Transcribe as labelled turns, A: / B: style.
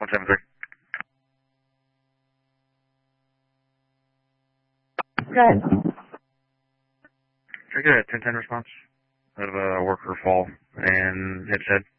A: 173.
B: Go ahead.
A: Very good. 1010 response of a worker fall and hit said.